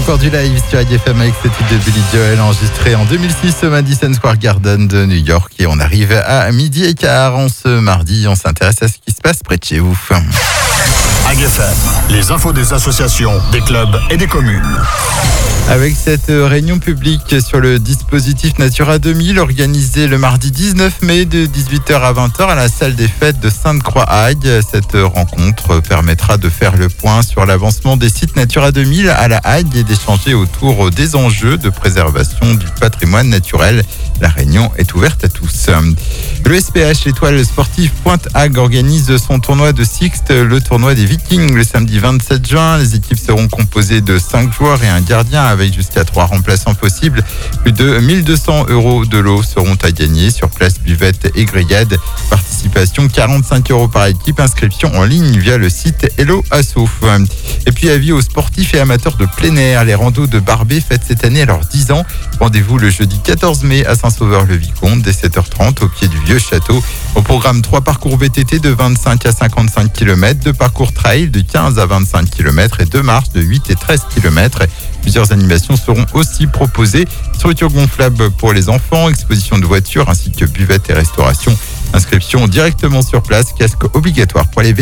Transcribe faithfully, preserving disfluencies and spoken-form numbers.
encore du live sur I D F M avec ce titre de Billy Joel enregistré en deux mille six au Madison Square Garden de New York. Et on arrive à midi et quart. En ce mardi, on s'intéresse à ce qui se passe près de chez vous. I D F M, les infos des associations, des clubs et des communes. Avec cette réunion publique sur le dispositif Natura deux mille organisée le mardi dix-neuf mai de dix-huit heures à vingt heures à la salle des fêtes de Sainte-Croix-Hague. Cette rencontre permettra de faire le point sur l'avancement des sites Natura deux mille à la Hague et d'échanger autour des enjeux de préservation du patrimoine naturel. La réunion est ouverte à tous. Le S P H, l'étoile sportive Pointe-Hague, organise son tournoi de Sixte, le tournoi des Vikings, le samedi vingt-sept juin. Les équipes seront composées de cinq joueurs et un gardien avec jusqu'à trois remplaçants possibles. Plus de mille deux cents euros de lot seront à gagner sur place, buvette et grillade. Participation quarante-cinq euros par équipe. Inscription en ligne via le site Hello Asso. Et puis avis aux sportifs et amateurs de plein air, les randos de Barbé fêtent cette année leurs dix ans. Rendez-vous le jeudi quatorze mai à Saint-Sauveur-le-Vicomte dès sept heures trente au pied du vieux château. Au programme, trois parcours V T T de vingt-cinq à cinquante-cinq kilomètres, deux parcours trail de quinze à vingt-cinq kilomètres et deux marches de huit et treize kilomètres. Plusieurs animations seront aussi proposées. Structure gonflable pour les enfants, exposition de voitures ainsi que buvette et restauration. Inscription directement sur place, casque obligatoire pour les